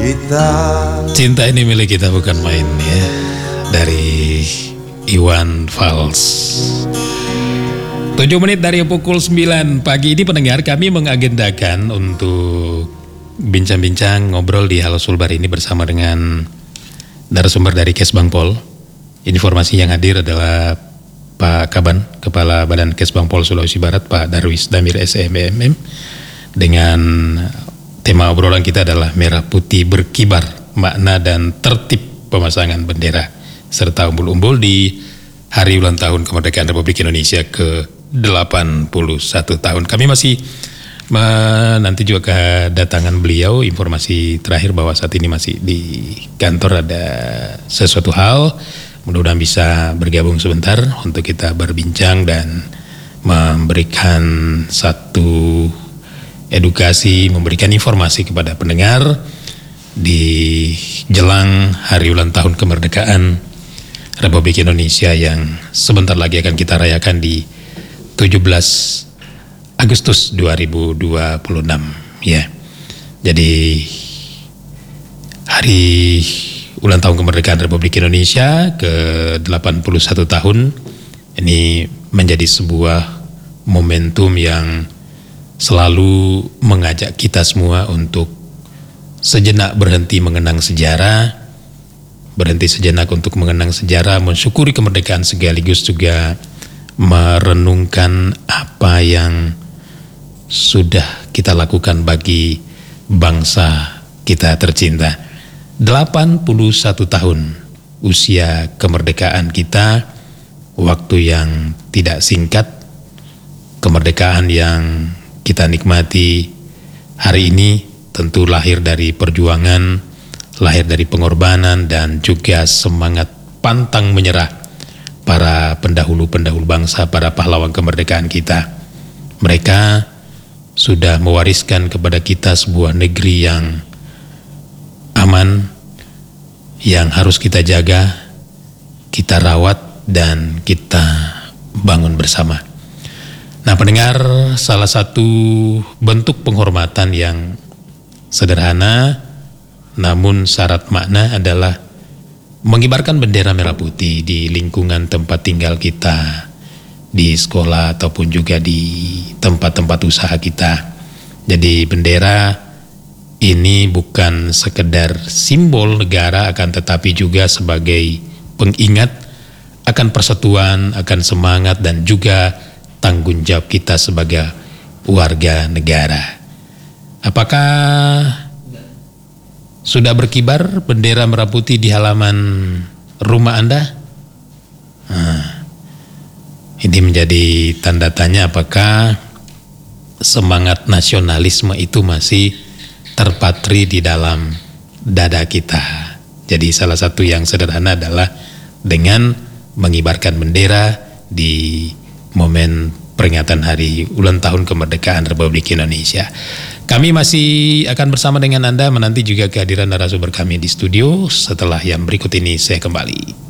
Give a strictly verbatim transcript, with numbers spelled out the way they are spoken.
kita. Cinta ini milik kita bukan main ya. Dari Iwan Fals. tujuh menit dari pukul sembilan pagi ini pendengar, kami mengagendakan untuk bincang-bincang ngobrol di Halo Sulbar ini bersama dengan narasumber dari Kesbangpol. Informasi yang hadir adalah Pak Kaban, Kepala Badan Kesbangpol Sulawesi Barat, Pak Darwis Damir S M M, dengan tema obrolan kita adalah Merah Putih Berkibar, makna dan tertib pemasangan bendera serta umbul-umbul di hari ulang tahun kemerdekaan Republik Indonesia ke delapan puluh satu tahun. Kami masih menanti juga kedatangan beliau. Informasi terakhir bahwa saat ini masih di kantor ada sesuatu hal. Mudah-mudahan bisa bergabung sebentar untuk kita berbincang dan memberikan satu edukasi, memberikan informasi kepada pendengar di jelang hari ulang tahun kemerdekaan Republik Indonesia yang sebentar lagi akan kita rayakan di tujuh belas Agustus dua ribu dua puluh enam ya. Jadi hari ulang tahun kemerdekaan Republik Indonesia ke delapan puluh satu tahun ini menjadi sebuah momentum yang selalu mengajak kita semua untuk sejenak berhenti mengenang sejarah, berhenti sejenak untuk mengenang sejarah, mensyukuri kemerdekaan sekaligus juga merenungkan apa yang sudah kita lakukan bagi bangsa kita tercinta. delapan puluh satu tahun usia kemerdekaan kita, waktu yang tidak singkat, kemerdekaan yang kita nikmati hari ini tentu lahir dari perjuangan, lahir dari pengorbanan dan juga semangat pantang menyerah para pendahulu-pendahulu bangsa, para pahlawan kemerdekaan kita. Mereka sudah mewariskan kepada kita sebuah negeri yang aman, yang harus kita jaga, kita rawat dan kita bangun bersama. Nah pendengar, salah satu bentuk penghormatan yang sederhana namun syarat makna adalah mengibarkan bendera merah putih di lingkungan tempat tinggal kita, di sekolah ataupun juga di tempat-tempat usaha kita. Jadi bendera ini bukan sekedar simbol negara, akan tetapi juga sebagai pengingat akan persatuan, akan semangat dan juga tanggung jawab kita sebagai warga negara. Apakah sudah berkibar bendera merah putih di halaman rumah Anda? Nah, ini menjadi tanda tanya apakah semangat nasionalisme itu masih terpatri di dalam dada kita. Jadi salah satu yang sederhana adalah dengan mengibarkan bendera di momen peringatan hari ulang tahun kemerdekaan Republik Indonesia. Kami masih akan bersama dengan Anda menanti juga kehadiran narasumber kami di studio. Setelah yang berikut ini saya kembali.